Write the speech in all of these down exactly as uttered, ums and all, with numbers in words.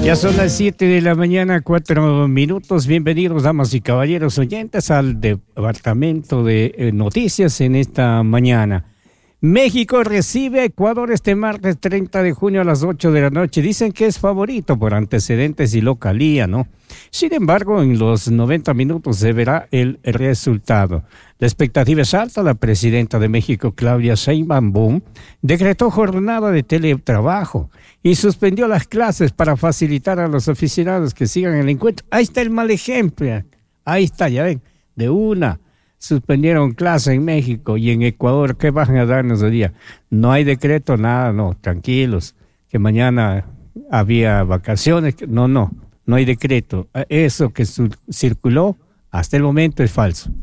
Ya son las siete de la mañana, cuatro minutos. Bienvenidos, damas y caballeros oyentes, al Departamento de Noticias en esta mañana. México recibe a Ecuador este martes treinta de junio a las ocho de la noche. Dicen que es favorito por antecedentes y localía, ¿no? Sin embargo, en los noventa minutos se verá el resultado. La expectativa es alta. La presidenta de México, Claudia Sheinbaum, decretó jornada de teletrabajo y suspendió las clases para facilitar a los aficionados que sigan el encuentro. Ahí está el mal ejemplo. Ahí está, ya ven, de una. Suspendieron clases en México y en Ecuador. ¿Qué van a darnos hoy día? No hay decreto, nada, no, tranquilos, que mañana había vacaciones. No, no, no hay decreto. Eso que su- circuló hasta el momento es falso.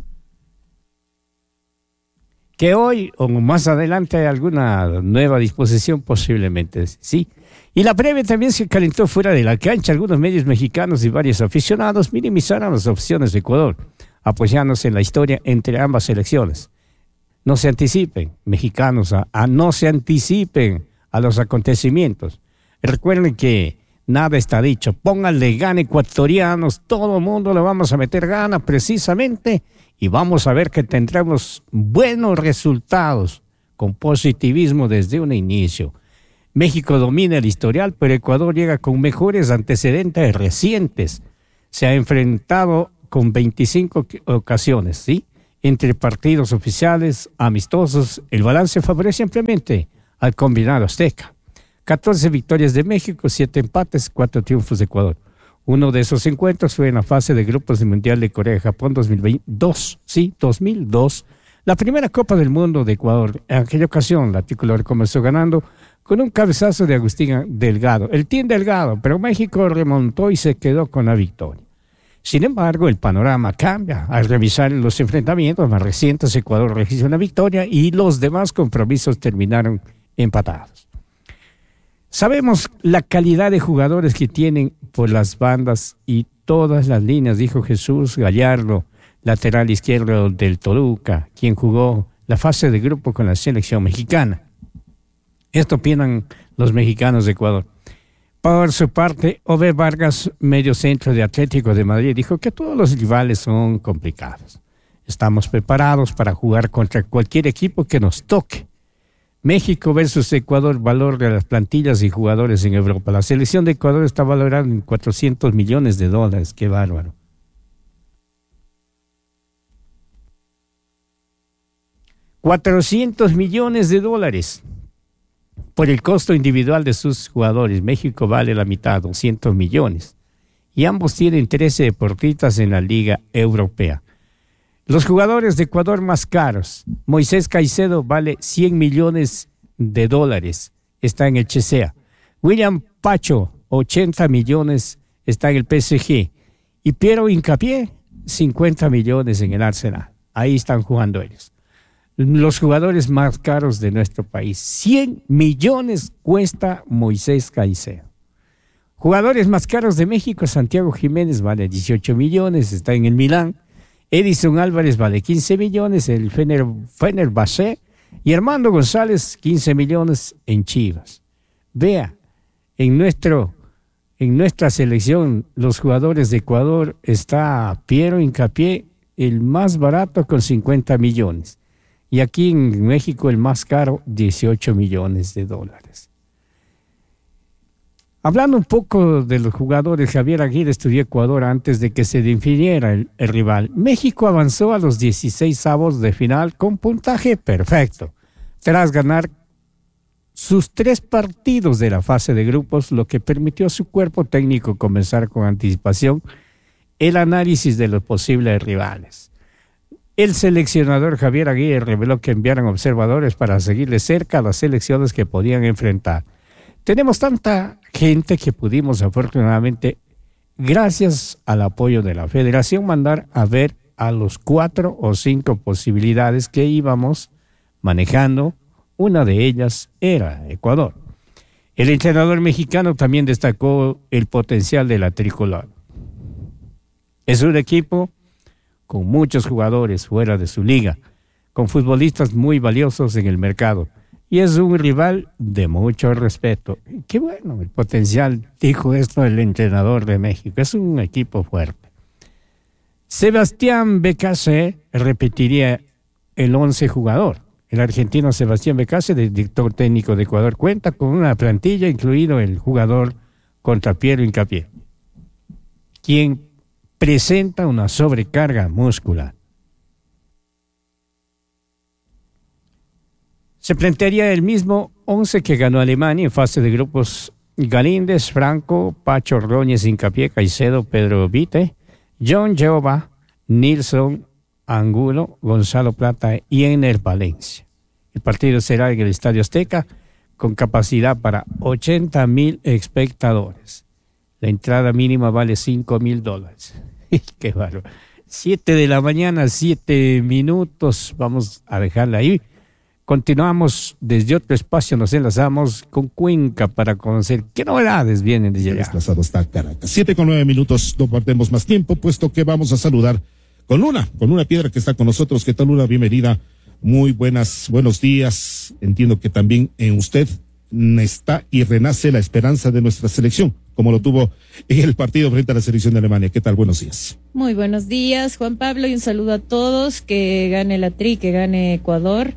Que hoy o más adelante hay alguna nueva disposición, posiblemente, sí. Y la previa también se calentó fuera de la cancha. Algunos medios mexicanos y varios aficionados minimizaron las opciones de Ecuador, apoyándose en la historia entre ambas selecciones. No se anticipen, mexicanos, a, a no se anticipen a los acontecimientos. Recuerden que nada está dicho. Pónganle gana, ecuatorianos, todo el mundo le vamos a meter gana precisamente y vamos a ver que tendremos buenos resultados con positivismo desde un inicio. México domina el historial, pero Ecuador llega con mejores antecedentes recientes. Se ha enfrentado con veinticinco ocasiones, ¿sí? Entre partidos oficiales, amistosos, el balance favorece ampliamente al combinado azteca. catorce victorias de México, siete empates, cuatro triunfos de Ecuador. Uno de esos encuentros fue en la fase de grupos del Mundial de Corea-Japón dos mil veintidós, sí, dos mil dos, la primera Copa del Mundo de Ecuador. En aquella ocasión, la tricolor comenzó ganando con un cabezazo de Agustín Delgado, el Team Delgado, pero México remontó y se quedó con la victoria. Sin embargo, el panorama cambia. Al revisar los enfrentamientos más recientes, Ecuador registró una victoria y los demás compromisos terminaron empatados. Sabemos la calidad de jugadores que tienen por las bandas y todas las líneas, dijo Jesús Gallardo, lateral izquierdo del Toluca, quien jugó la fase de grupo con la selección mexicana. Esto opinan los mexicanos de Ecuador. Por su parte, Ove Vargas, medio centro de Atlético de Madrid, dijo que todos los rivales son complicados. Estamos preparados para jugar contra cualquier equipo que nos toque. México versus Ecuador, valor de las plantillas y jugadores en Europa. La selección de Ecuador está valorada en cuatrocientos millones de dólares. ¡Qué bárbaro! cuatrocientos millones de dólares. Por el costo individual de sus jugadores, México vale la mitad, doscientos millones. Y ambos tienen trece deportistas en la Liga Europea. Los jugadores de Ecuador más caros. Moisés Caicedo vale cien millones de dólares. Está en el Chelsea. William Pacho, ochenta millones, está en el P S G. Y Piero Hincapié, cincuenta millones en el Arsenal. Ahí están jugando ellos. Los jugadores más caros de nuestro país. cien millones cuesta Moisés Caicedo. Jugadores más caros de México, Santiago Jiménez vale dieciocho millones, está en el Milán. Edison Álvarez vale quince millones, el Fener, Fenerbahce. Y Armando González, quince millones en Chivas. Vea, en, nuestro, en nuestra selección, los jugadores de Ecuador, está Piero Hincapié, el más barato con cincuenta millones. Y aquí en México el más caro, dieciocho millones de dólares. Hablando un poco de los jugadores, Javier Aguirre estudió Ecuador antes de que se definiera el, el rival. México avanzó a los dieciseisavos de final con puntaje perfecto, tras ganar sus tres partidos de la fase de grupos, lo que permitió a su cuerpo técnico comenzar con anticipación el análisis de los posibles rivales. El seleccionador Javier Aguirre reveló que enviaron observadores para seguir de cerca a las selecciones que podían enfrentar. Tenemos tanta gente que pudimos, afortunadamente, gracias al apoyo de la federación, mandar a ver a los cuatro o cinco posibilidades que íbamos manejando. Una de ellas era Ecuador. El entrenador mexicano también destacó el potencial de la tricolor. Es un equipo con muchos jugadores fuera de su liga, con futbolistas muy valiosos en el mercado. y es un rival de mucho respeto. Qué bueno, el potencial, dijo esto el entrenador de México, es un equipo fuerte. Sebastián Becase repetiría el once jugador. El argentino Sebastián Becase, director técnico de Ecuador, cuenta con una plantilla, incluido el jugador Contrapiero Hincapié, quien presenta una sobrecarga muscular. Se plantearía el mismo once que ganó Alemania en fase de grupos: Galíndez, Franco, Pacho Ordóñez, Hincapié, Caicedo, Pedro Vite, John Jehová, Nilsson, Angulo, Gonzalo Plata y Ener Valencia. El partido será en el Estadio Azteca con capacidad para ochenta mil espectadores. La entrada mínima vale cinco mil dólares. Qué bárbaro. Siete de la mañana, siete minutos. Vamos a dejarla ahí. Continuamos desde otro espacio, nos enlazamos con Cuenca para conocer qué novedades vienen desde allá. Desplazado hasta Caracas. Siete con nueve minutos, no perdemos más tiempo, puesto que vamos a saludar con Luna, con Luna Piedra, que está con nosotros. ¿Qué tal, Luna? Bienvenida. Muy buenas, buenos días. Entiendo que también en usted está y renace la esperanza de nuestra selección, como lo tuvo en el partido frente a la selección de Alemania. ¿Qué tal? Buenos días. Muy buenos días, Juan Pablo, y un saludo a todos. Que gane la Tri, que gane Ecuador.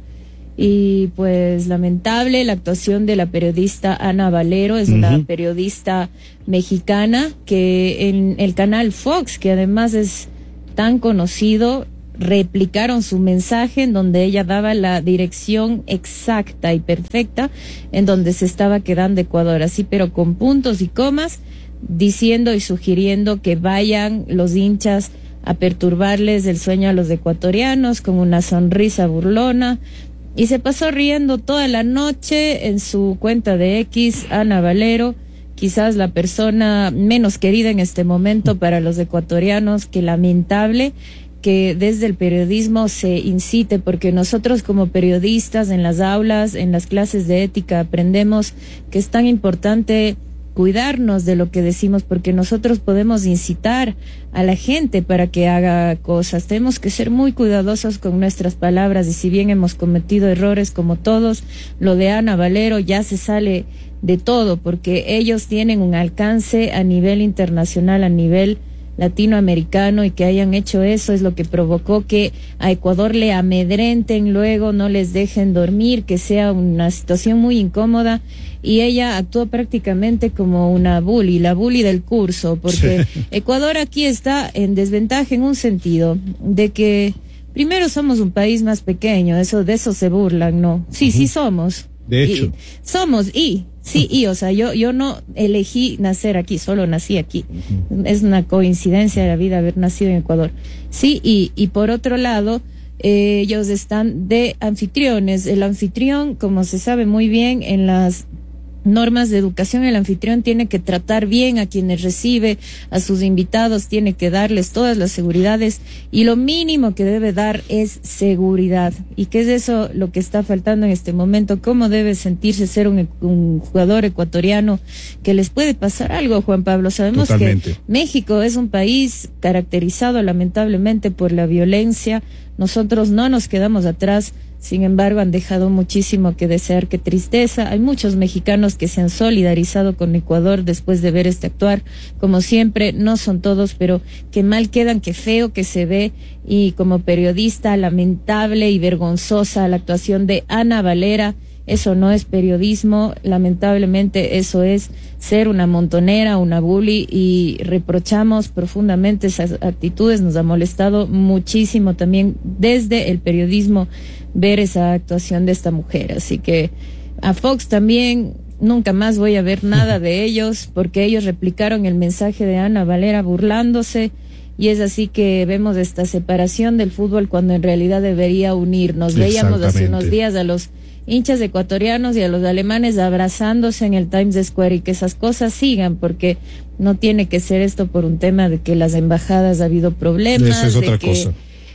Y pues lamentable la actuación de la periodista Ana Valero, es uh-huh. una periodista mexicana que en el canal Fox, que además es tan conocido, replicaron su mensaje en donde ella daba la dirección exacta y perfecta en donde se estaba quedando Ecuador, así pero con puntos y comas, diciendo y sugiriendo que vayan los hinchas a perturbarles el sueño a los ecuatorianos con una sonrisa burlona. Y se pasó riendo toda la noche en su cuenta de X, Ana Valero, quizás la persona menos querida en este momento para los ecuatorianos. Qué lamentable que desde el periodismo se incite, porque nosotros como periodistas en las aulas, en las clases de ética, aprendemos que es tan importante cuidarnos de lo que decimos, porque nosotros podemos incitar a la gente para que haga cosas. Tenemos que ser muy cuidadosos con nuestras palabras, y si bien hemos cometido errores como todos, lo de Ana Valero ya se sale de todo, porque ellos tienen un alcance a nivel internacional, a nivel latinoamericano, y que hayan hecho eso es lo que provocó que a Ecuador le amedrenten, luego no les dejen dormir, que sea una situación muy incómoda. Y ella actuó prácticamente como una bully, la bully del curso, porque sí. Ecuador aquí está en desventaja en un sentido de que primero somos un país más pequeño, eso de eso se burlan, ¿no? Sí, uh-huh. sí somos. De hecho. Y, somos y, sí, y, o sea, yo, yo no elegí nacer aquí, solo nací aquí. Uh-huh. Es una coincidencia de la vida haber nacido en Ecuador. Sí, y, y por otro lado, eh, ellos están de anfitriones. El anfitrión, como se sabe muy bien en las normas de educación, el anfitrión tiene que tratar bien a quienes recibe, a sus invitados, tiene que darles todas las seguridades, y lo mínimo que debe dar es seguridad. ¿Y qué es eso lo que está faltando en este momento? ¿Cómo debe sentirse ser un, un jugador ecuatoriano que les puede pasar algo, Juan Pablo? Sabemos Totalmente. que México es un país caracterizado lamentablemente por la violencia. Nosotros no nos quedamos atrás. Sin embargo, han dejado muchísimo que desear. Qué tristeza. Hay muchos mexicanos que se han solidarizado con Ecuador después de ver este actuar. Como siempre, no son todos, pero qué mal quedan, qué feo que se ve. Y como periodista, lamentable y vergonzosa la actuación de Ana Valera. Eso no es periodismo, lamentablemente eso es ser una montonera, una bully, y reprochamos profundamente esas actitudes. Nos ha molestado muchísimo también desde el periodismo ver esa actuación de esta mujer. Así que a Fox también nunca más voy a ver nada de ellos, porque ellos replicaron el mensaje de Ana Valera burlándose. Y es así que vemos esta separación del fútbol cuando en realidad debería unirnos. Veíamos hace unos días a los hinchas ecuatorianos y a los alemanes abrazándose en el Times Square, y que esas cosas sigan, porque no tiene que ser esto por un tema de que las embajadas ha habido problemas. Eso es otra de que cosa.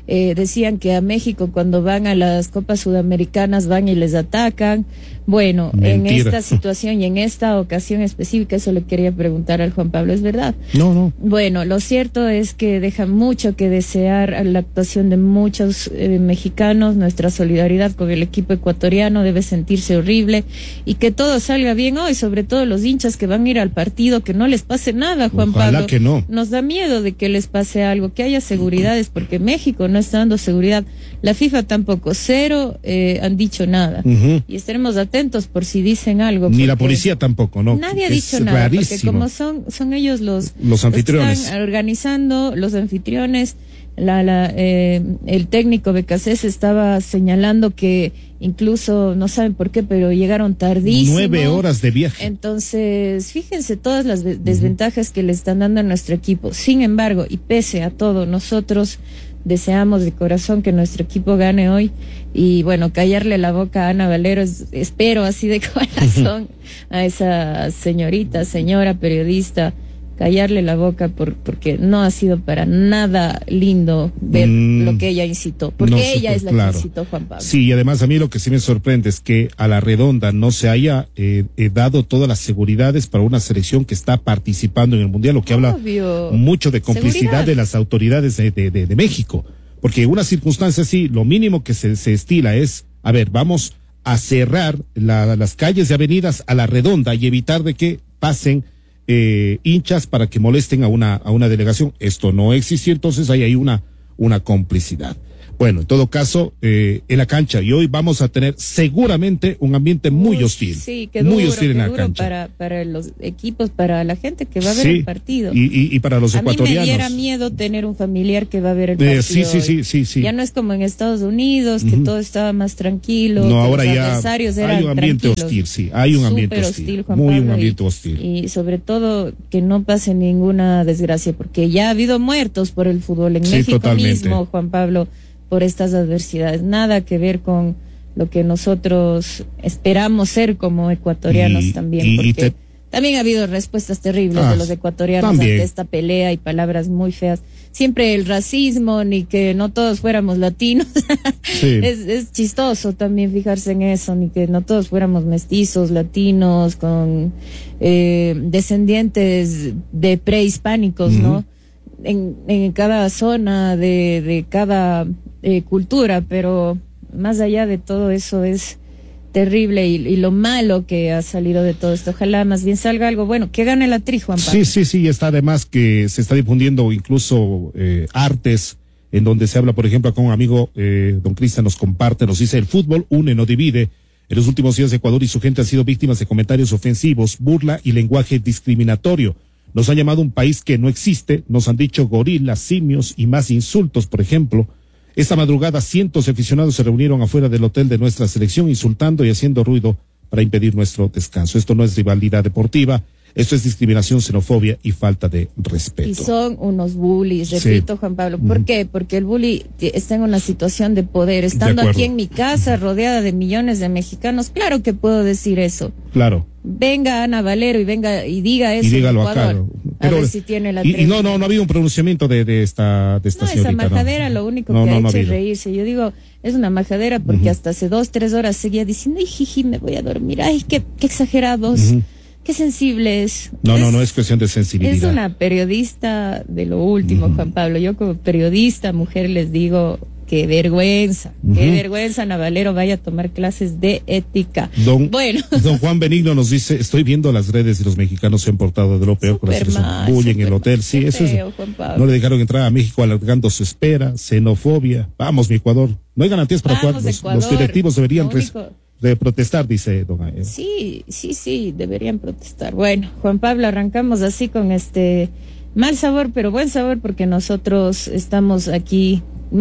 eh, decían que a México cuando van a las Copas Sudamericanas van y les atacan. Bueno, Mentira. En esta situación y en esta ocasión específica, eso le quería preguntar al Juan Pablo, ¿es verdad? No, no. Bueno, lo cierto es que deja mucho que desear la actuación de muchos eh, mexicanos. Nuestra solidaridad con el equipo ecuatoriano debe sentirse horrible y que todo salga bien hoy, sobre todo los hinchas que van a ir al partido, que no les pase nada, Juan Ojalá Pablo. Que no. Nos da miedo de que les pase algo, que haya seguridades, porque México no está dando seguridad. La FIFA tampoco, cero eh, han dicho nada. Uh-huh. Y estaremos atentos por si dicen algo. Ni la policía tampoco, ¿no? Nadie ha dicho nada, rarísimo. Porque como son, son ellos los, los anfitriones. Los que están organizando, los anfitriones, la, la, eh, el técnico Becasés estaba señalando que incluso, no saben por qué, pero llegaron tardísimo. Nueve horas de viaje. Entonces, fíjense todas las desventajas uh-huh. que le están dando a nuestro equipo. Sin embargo, y pese a todo, nosotros deseamos de corazón que nuestro equipo gane hoy y bueno, callarle la boca a Ana Valero, es, espero así de corazón a esa señorita, señora periodista, callarle la boca por, porque no ha sido para nada lindo ver mm, lo que ella incitó, porque no, ella es la claro. que incitó, Juan Pablo. Sí, y además a mí lo que sí me sorprende es que a la redonda no se haya eh, eh, dado todas las seguridades para una selección que está participando en el Mundial, lo que Obvio. habla mucho de complicidad Seguridad. de las autoridades de, de, de, de México, porque en una circunstancia así, lo mínimo que se, se estila es, a ver, vamos a cerrar la, las calles y avenidas a la redonda y evitar de que pasen Eh, hinchas para que molesten a una a una delegación. Esto no existió, entonces ahí hay una una complicidad. Bueno, en todo caso, eh, en la cancha, y hoy vamos a tener seguramente un ambiente muy hostil. Sí, que muy duro, hostil en la cancha. Para, para los equipos, para la gente que va a ver sí, el partido. Y, y, y para los a ecuatorianos. A mí me diera miedo tener un familiar que va a ver el partido. Eh, sí, sí, sí, sí, sí. Ya no es como en Estados Unidos, que uh-huh. todo estaba más tranquilo. No, que ahora los ya adversarios eran hay un ambiente tranquilos. hostil, sí, hay un ambiente Súper hostil. hostil, Juan muy Pablo, un ambiente y, hostil. Y sobre todo que no pase ninguna desgracia, porque ya ha habido muertos por el fútbol en sí, México totalmente. mismo, Juan Pablo, por estas adversidades, nada que ver con lo que nosotros esperamos ser como ecuatorianos y, también, y, porque y te... también ha habido respuestas terribles ah, de los ecuatorianos también. ante esta pelea y palabras muy feas. Siempre el racismo, ni que no todos fuéramos latinos. Sí. es, es chistoso también fijarse en eso, ni que no todos fuéramos mestizos, latinos, con eh, descendientes de prehispánicos, uh-huh. ¿no? En, en cada zona de, de cada eh, cultura, pero más allá de todo eso es terrible y, y lo malo que ha salido de todo esto. Ojalá más bien salga algo bueno, que gane la tri, Juan Pablo. Sí, sí, sí, está además que se está difundiendo incluso eh, artes en donde se habla, por ejemplo, con un amigo, eh, don Cristian nos comparte, nos dice, el fútbol une, no divide. En los últimos días Ecuador y su gente han sido víctimas de comentarios ofensivos, burla y lenguaje discriminatorio. Nos han llamado un país que no existe, nos han dicho gorilas, simios y más insultos, por ejemplo. Esta madrugada cientos de aficionados se reunieron afuera del hotel de nuestra selección insultando y haciendo ruido para impedir nuestro descanso. Esto no es rivalidad deportiva, esto es discriminación, xenofobia y falta de respeto. Y son unos bullies, repito, sí. Juan Pablo. ¿Por uh-huh. qué? Porque el bully está en una situación de poder. Estando de aquí en mi casa, rodeada de millones de mexicanos, claro que puedo decir eso. Claro. Venga Ana Valero y venga y diga eso. Y dígalo en Ecuador, acá. Pero, a ver si tiene la y, y no, no, no ha habido un pronunciamiento de, de esta, de esta no, señorita. Esa majadera, no. Lo único no, que no, ha no hecho ha es reírse. Yo digo, es una majadera porque uh-huh. hasta hace dos, tres horas seguía diciendo, ay, jiji, me voy a dormir. Ay, qué, qué exagerados. Uh-huh. Qué sensibles. No, es, no, no es cuestión de sensibilidad. Es una periodista de lo último, uh-huh. Juan Pablo. Yo como periodista, mujer, les digo, qué vergüenza, uh-huh. qué vergüenza, Ana Valero vaya a tomar clases de ética. Don, bueno. Don Juan Benigno nos dice, estoy viendo las redes y los mexicanos se han portado de lo peor con la situación. Bullying en el hotel, sí, eso feo, es. No le dejaron entrar a México alargando su espera, xenofobia. Vamos, mi Ecuador. No hay garantías para Ecuador. Los, los directivos deberían único... de protestar, dice don Ael. Sí, sí, sí, deberían protestar. Bueno, Juan Pablo, arrancamos así con este mal sabor, pero buen sabor, porque nosotros estamos aquí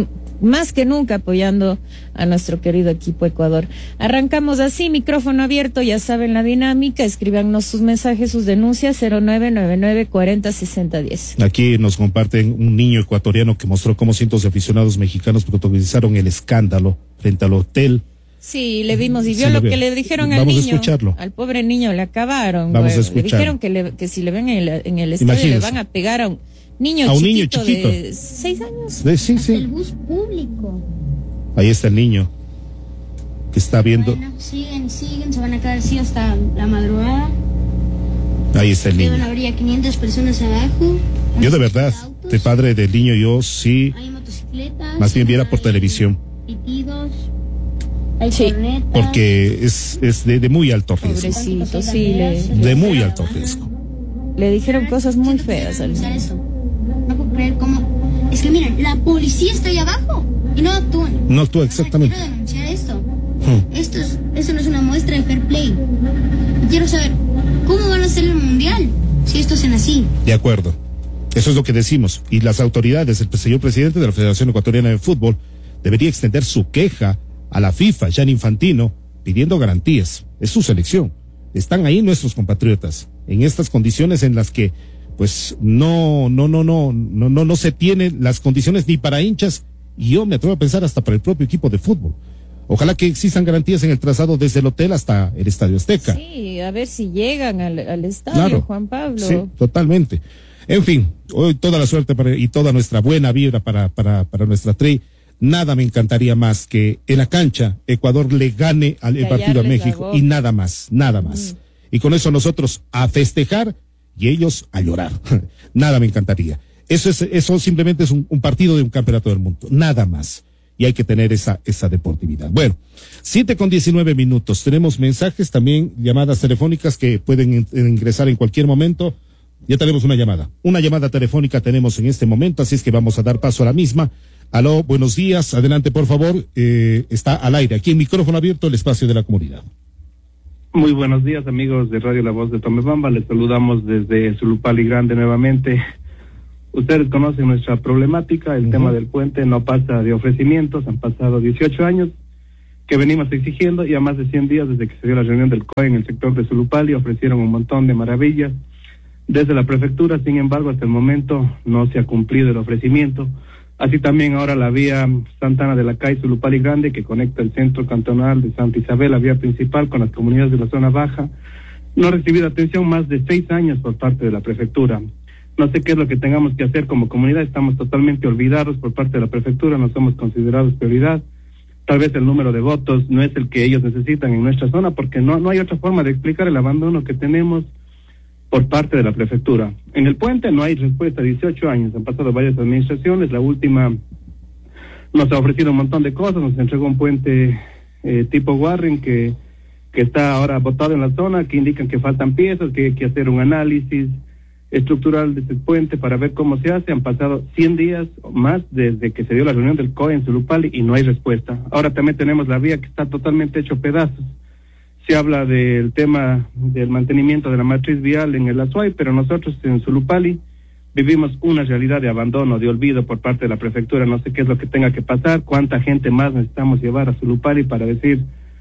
más que nunca apoyando a nuestro querido equipo Ecuador. Arrancamos así, micrófono abierto, ya saben la dinámica, escríbanos sus mensajes, sus denuncias, cero nueve nueve nueve cuarenta sesenta diez. Aquí nos comparten un niño ecuatoriano que mostró cómo cientos de aficionados mexicanos protagonizaron el escándalo frente al hotel. Sí, le vimos y vio sí, lo que le dijeron al Vamos niño. A escucharlo. Al pobre niño le acabaron. Vamos güey. a escuchar. Le dijeron que, le, que si le ven en el, en el estadio Imagínense. Le van a pegar a un... niño a un chiquito, niño chiquito de seis años. De, sí, Hasta sí. el bus público. Ahí está el niño que está viendo. Bueno, siguen, siguen, se van a quedar así hasta la madrugada. Ahí está el niño. Deben haber ya quinientas personas abajo. Yo de verdad, Autos, de padre del niño, yo sí, hay motocicletas. más bien viera por hay televisión, pitidos, hay Sí. cornetas. porque es, es de, de muy alto riesgo. Pobrecito, sí, le, De muy alto riesgo. le dijeron cosas muy feas al Denunciar niño. eso. No puedo creer cómo. Es que miren, la policía está ahí abajo y no actúan. No actúa exactamente. Quiero denunciar esto. Hmm. Esto, es, esto no es una muestra de fair play. Quiero saber cómo van a hacer el mundial si esto hacen así. De acuerdo. Eso es lo que decimos. Y las autoridades, el señor presidente de la Federación Ecuatoriana de Fútbol, debería extender su queja a la FIFA, Gianni Infantino, pidiendo garantías. Es su selección. Están ahí nuestros compatriotas, en estas condiciones en las que, pues, no, no, no, no, no, no, no se tienen las condiciones ni para hinchas, y yo me atrevo a pensar hasta para el propio equipo de fútbol. Ojalá que existan garantías en el trazado desde el hotel hasta el Estadio Azteca. Sí, a ver si llegan al, al estadio, Claro. Juan Pablo. Sí, totalmente. En fin, hoy toda la suerte para, y toda nuestra buena vibra para, para, para nuestra tri. Nada me encantaría más que en la cancha Ecuador le gane al el partido a Callarles la México boca. y nada más, nada más. Y con eso nosotros a festejar y ellos a llorar. Nada me encantaría. Eso es, eso simplemente es un, un partido de un campeonato del mundo, nada más. Y hay que tener esa, esa deportividad. Bueno, siete con diecinueve minutos. Tenemos mensajes, también llamadas telefónicas que pueden in- ingresar en cualquier momento. Ya tenemos una llamada. Una llamada telefónica tenemos en este momento, así es que vamos a dar paso a la misma. Aló, buenos días. Adelante, por favor. Eh, está al aire. Aquí en micrófono abierto, el espacio de la comunidad. Muy buenos días, amigos de Radio La Voz de Tomebamba. Les saludamos desde Zulupali Grande nuevamente. Ustedes conocen nuestra problemática, el Uh-huh. tema del puente no pasa de ofrecimientos. Han pasado dieciocho años que venimos exigiendo y a más de cien días desde que se dio la reunión del C O E en el sector de Zulupali ofrecieron un montón de maravillas desde la prefectura. Sin embargo, hasta el momento no se ha cumplido el ofrecimiento. Así también ahora la vía Santana de la Calle Zulupali Grande, que conecta el centro cantonal de Santa Isabel, la vía principal con las comunidades de la zona baja, no ha recibido atención más de seis años por parte de la prefectura. No sé qué es lo que tengamos que hacer como comunidad, estamos totalmente olvidados por parte de la prefectura, no somos considerados prioridad. Tal vez el número de votos no es el que ellos necesitan en nuestra zona, porque no, no hay otra forma de explicar el abandono que tenemos por parte de la prefectura. En el puente no hay respuesta, dieciocho años, han pasado varias administraciones, la última nos ha ofrecido un montón de cosas, nos entregó un puente eh, tipo Warren que, que está ahora botado en la zona, que indican que faltan piezas, que hay que hacer un análisis estructural de este puente para ver cómo se hace. Han pasado cien días o más desde que se dio la reunión del C O E en Zulupali y no hay respuesta. Ahora también tenemos la vía que está totalmente hecho pedazos. Se habla del tema del mantenimiento de la matriz vial en el Azuay, pero nosotros en Zulupali vivimos una realidad de abandono, de olvido por parte de la prefectura. No sé qué es lo que tenga que pasar, cuánta gente más necesitamos llevar a Zulupali para decir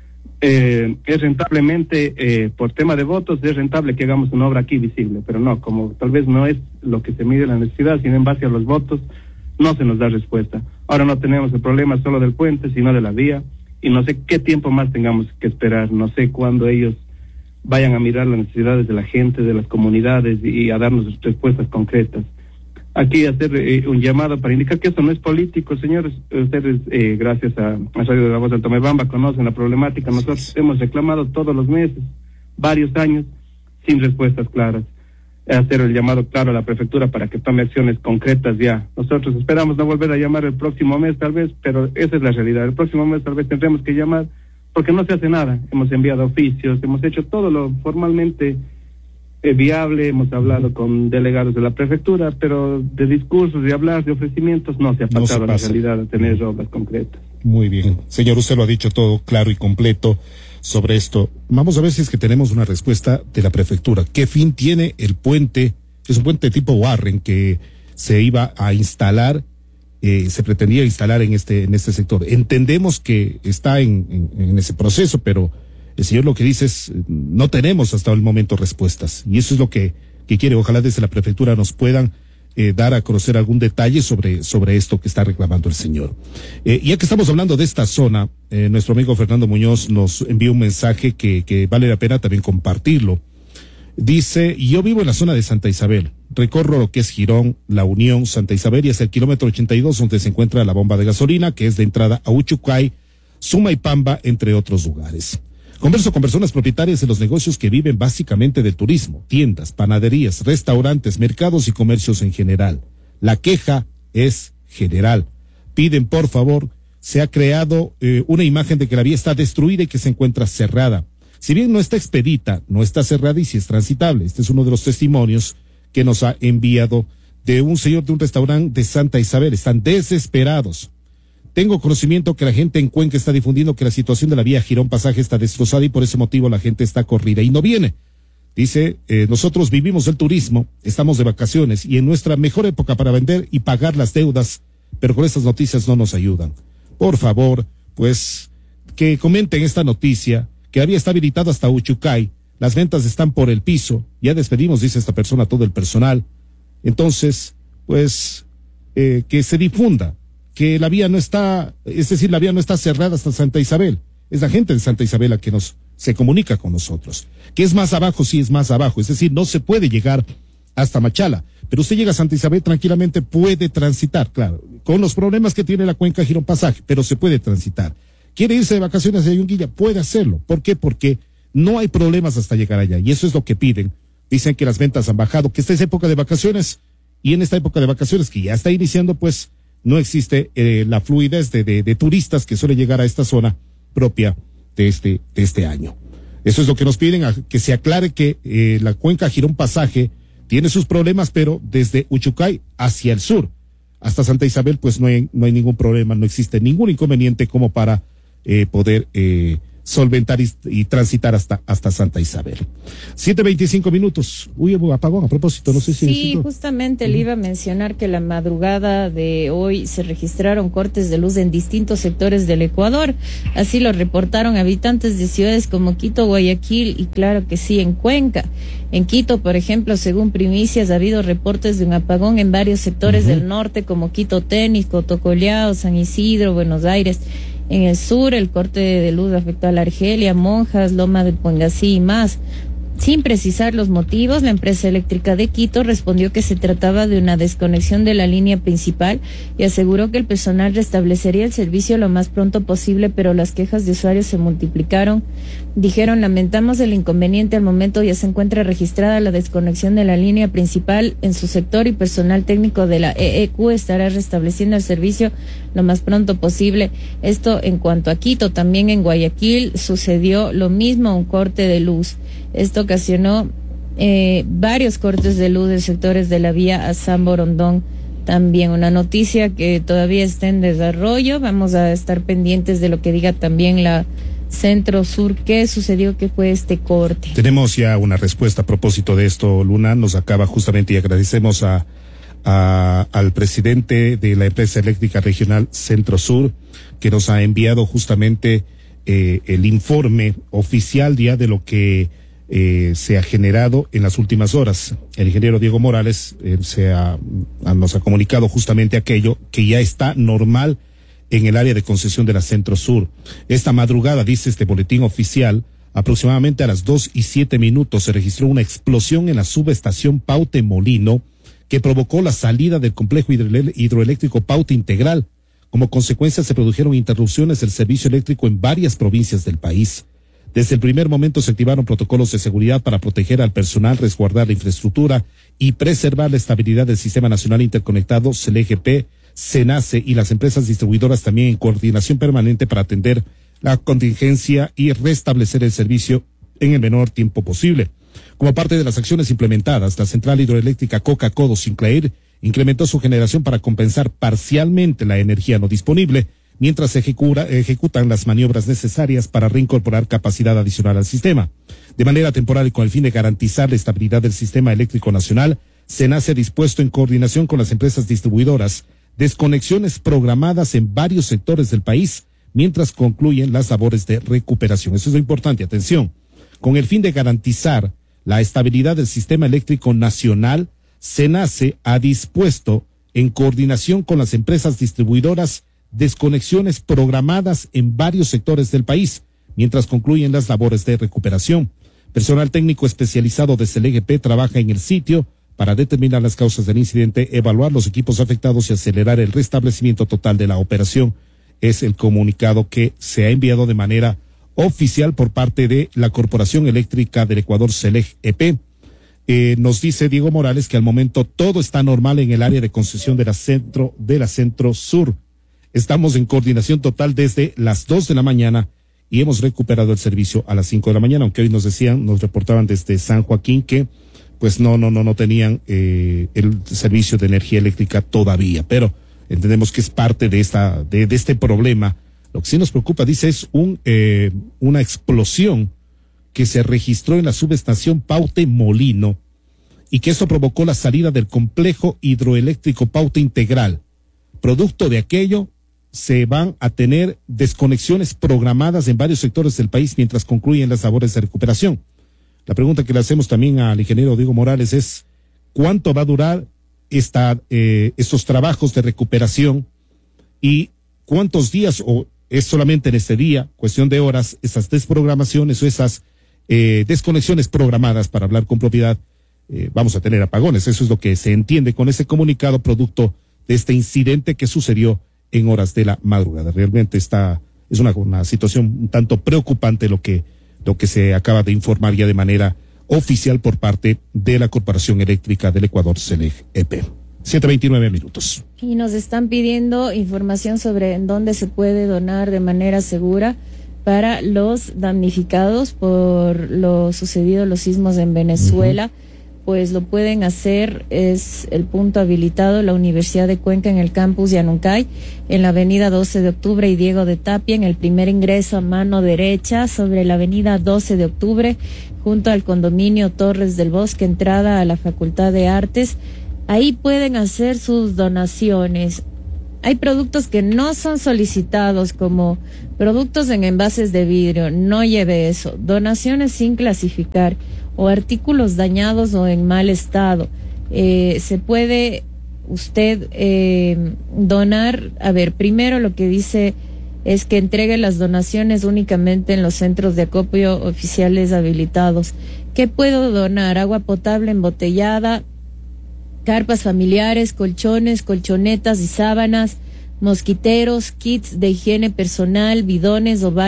eh, es rentablemente, eh, por tema de votos, es rentable que hagamos una obra aquí visible, pero no, como tal vez no es lo que se mide la necesidad, sino en base a los votos, no se nos da respuesta. Ahora no tenemos el problema solo del puente, sino de la vía, y no sé qué tiempo más tengamos que esperar, no sé cuándo ellos vayan a mirar las necesidades de la gente, de las comunidades y a darnos respuestas concretas. Aquí hacer eh, un llamado para indicar que esto no es político, señores. Ustedes, eh, gracias a, a Radio de la Voz del Tomebamba, conocen la problemática. Nosotros hemos reclamado todos los meses, varios años, sin respuestas claras. Hacer el llamado claro a la prefectura para que tome acciones concretas ya. Nosotros esperamos no volver a llamar el próximo mes tal vez, pero esa es la realidad. El próximo mes tal vez tendremos que llamar porque no se hace nada. Hemos enviado oficios, hemos hecho todo lo formalmente eh, viable, hemos hablado con delegados de la prefectura, pero de discursos, de hablar, de ofrecimientos, no se ha No se pasado a la pasa. realidad a tener obras concretas. Muy bien. Señor, usted lo ha dicho todo claro y completo sobre esto. Vamos a ver si es que tenemos una respuesta de la prefectura. ¿Qué fin tiene el puente? Es un puente tipo Warren que se iba a instalar, eh, se pretendía instalar en este, en este sector. Entendemos que está en, en, en ese proceso, pero el señor lo que dice es, no tenemos hasta el momento respuestas. Y eso es lo que, que quiere. Ojalá desde la prefectura nos puedan Eh, dar a conocer algún detalle sobre, sobre esto que está reclamando el señor. Eh, ya que estamos hablando de esta zona, eh, nuestro amigo Fernando Muñoz nos envió un mensaje que, que vale la pena también compartirlo. Dice, yo vivo en la zona de Santa Isabel, recorro lo que es Girón, La Unión, Santa Isabel y hasta el kilómetro ochenta y dos donde se encuentra la bomba de gasolina, que es de entrada a Uchucay, Sumaypamba, entre otros lugares. Converso con personas propietarias de los negocios que viven básicamente de turismo, tiendas, panaderías, restaurantes, mercados y comercios en general. La queja es general. Piden, por favor, se ha creado eh, una imagen de que la vía está destruida y que se encuentra cerrada. Si bien no está expedita, no está cerrada y sí es transitable. Este es uno de los testimonios que nos ha enviado de un señor de un restaurante de Santa Isabel. Están desesperados. Tengo conocimiento que la gente en Cuenca está difundiendo que la situación de la vía Girón Pasaje está destrozada y por ese motivo la gente está corrida y no viene. Dice, eh, nosotros vivimos del turismo, estamos de vacaciones y en nuestra mejor época para vender y pagar las deudas, pero con estas noticias no nos ayudan. Por favor, pues, que comenten esta noticia, que la vía está habilitada hasta Uchucay, las ventas están por el piso, ya despedimos, dice esta persona, todo el personal. Entonces, pues, eh, que se difunda que la vía no está, es decir, la vía no está cerrada hasta Santa Isabel. Es la gente de Santa Isabel la que nos se comunica con nosotros. Que es más abajo, sí es más abajo. Es decir, no se puede llegar hasta Machala. Pero usted llega a Santa Isabel tranquilamente, puede transitar, claro, con los problemas que tiene la cuenca Girón Pasaje, pero se puede transitar. ¿Quiere irse de vacaciones a Yunguilla? Puede hacerlo. ¿Por qué? Porque no hay problemas hasta llegar allá. Y eso es lo que piden. Dicen que las ventas han bajado, que esta es época de vacaciones. Y en esta época de vacaciones que ya está iniciando, pues, no existe eh, la fluidez de, de, de turistas que suele llegar a esta zona propia de este, de este año. Eso es lo que nos piden, a, que se aclare que eh, la cuenca Girón Pasaje tiene sus problemas, pero desde Uchucay hacia el sur, hasta Santa Isabel, pues no hay, no hay ningún problema, no existe ningún inconveniente como para eh, poder eh, solventar y, y transitar hasta, hasta Santa Isabel. siete veinticinco minutos. Uy, apagón, a propósito, no sé si... Sí, necesito... justamente le iba a mencionar que la madrugada de hoy se registraron cortes de luz en distintos sectores del Ecuador. Así lo reportaron habitantes de ciudades como Quito, Guayaquil y claro que sí, en Cuenca. En Quito, por ejemplo, según primicias, ha habido reportes de un apagón en varios sectores uh-huh. del norte como Quito Técnico, Tocollao, San Isidro, Buenos Aires. En el sur, el corte de luz afectó a la Argelia, Monjas, Loma de Puengasí y más. Sin precisar los motivos, la empresa eléctrica de Quito respondió que se trataba de una desconexión de la línea principal y aseguró que el personal restablecería el servicio lo más pronto posible, pero las quejas de usuarios se multiplicaron. Dijeron, lamentamos el inconveniente, al momento ya se encuentra registrada la desconexión de la línea principal en su sector y personal técnico de la E E Q estará restableciendo el servicio lo más pronto posible. Esto en cuanto a Quito. También en Guayaquil sucedió lo mismo, un corte de luz. Esto ocasionó eh, varios cortes de luz de sectores de la vía a San Borondón. También una noticia que todavía está en desarrollo. Vamos a estar pendientes de lo que diga también la Centro Sur. ¿Qué sucedió? ¿Qué fue este corte? Tenemos ya una respuesta a propósito de esto, Luna. Nos acaba justamente y agradecemos a, a al presidente de la empresa eléctrica regional Centro Sur, que nos ha enviado justamente eh, el informe oficial ya de lo que Eh, se ha generado en las últimas horas. El ingeniero Diego Morales eh, se ha, nos ha comunicado justamente aquello que ya está normal en el área de concesión de la Centro Sur. Esta madrugada, dice este boletín oficial, aproximadamente a las dos y siete minutos se registró una explosión en la subestación Paute Molino que provocó la salida del complejo hidroeléctrico Paute Integral. Como consecuencia se produjeron interrupciones del servicio eléctrico en varias provincias del país. Desde el primer momento se activaron protocolos de seguridad para proteger al personal, resguardar la infraestructura y preservar la estabilidad del Sistema Nacional Interconectado, C L G P, SENACE y las empresas distribuidoras también en coordinación permanente para atender la contingencia y restablecer el servicio en el menor tiempo posible. Como parte de las acciones implementadas, la central hidroeléctrica Coca-Codo Sinclair incrementó su generación para compensar parcialmente la energía no disponible, mientras se ejecuta, ejecutan las maniobras necesarias para reincorporar capacidad adicional al sistema. De manera temporal y con el fin de garantizar la estabilidad del sistema eléctrico nacional, SENACE ha dispuesto en coordinación con las empresas distribuidoras desconexiones programadas en varios sectores del país, mientras concluyen las labores de recuperación. Eso es lo importante, atención. Con el fin de garantizar la estabilidad del sistema eléctrico nacional, SENACE ha dispuesto en coordinación con las empresas distribuidoras desconexiones programadas en varios sectores del país, mientras concluyen las labores de recuperación. Personal técnico especializado de C L G P trabaja en el sitio para determinar las causas del incidente, evaluar los equipos afectados y acelerar el restablecimiento total de la operación. Es el comunicado que se ha enviado de manera oficial por parte de la Corporación Eléctrica del Ecuador, C L G E P. Eh, nos dice Diego Morales que al momento todo está normal en el área de concesión de la centro, de la Centro Sur. Estamos en coordinación total desde las dos de la mañana y hemos recuperado el servicio a las cinco de la mañana, aunque hoy nos decían, nos reportaban desde San Joaquín que pues no, no, no, no tenían eh, el servicio de energía eléctrica todavía, pero entendemos que es parte de esta, de, de este problema. Lo que sí nos preocupa, dice, es un, eh, una explosión que se registró en la subestación Paute Molino y que esto provocó la salida del complejo hidroeléctrico Paute Integral. Producto de aquello, se van a tener desconexiones programadas en varios sectores del país mientras concluyen las labores de recuperación. La pregunta que le hacemos también al ingeniero Diego Morales es, ¿cuánto va a durar esta, eh, estos trabajos de recuperación y cuántos días, o es solamente en este día, cuestión de horas, esas desprogramaciones o esas eh, desconexiones programadas, para hablar con propiedad, eh, vamos a tener apagones? Eso es lo que se entiende con ese comunicado producto de este incidente que sucedió en horas de la madrugada. Realmente está, es una, una situación un tanto preocupante lo que, lo que se acaba de informar ya de manera oficial por parte de la Corporación Eléctrica del Ecuador, C L G E P. siete veintinueve minutos. Y nos están pidiendo información sobre en dónde se puede donar de manera segura para los damnificados por lo sucedido, los sismos en Venezuela. Uh-huh. Pues lo pueden hacer, es el punto habilitado, la Universidad de Cuenca en el campus Yanuncay, en la avenida doce de octubre y Diego de Tapia, en el primer ingreso a mano derecha, sobre la avenida doce de octubre, junto al condominio Torres del Bosque, entrada a la Facultad de Artes. Ahí pueden hacer sus donaciones. Hay productos que no son solicitados, como productos en envases de vidrio, no lleve eso. Donaciones sin clasificar, o artículos dañados o en mal estado. Eh, se puede usted eh, donar, a ver, primero lo que dice es que entregue las donaciones únicamente en los centros de acopio oficiales habilitados. ¿Qué puedo donar? Agua potable embotellada, carpas familiares, colchones, colchonetas y sábanas, mosquiteros, kits de higiene personal, bidones o